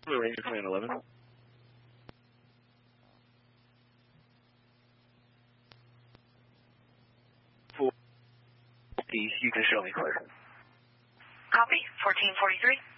Ranger Command 11. You can show me clear. Copy, 1443.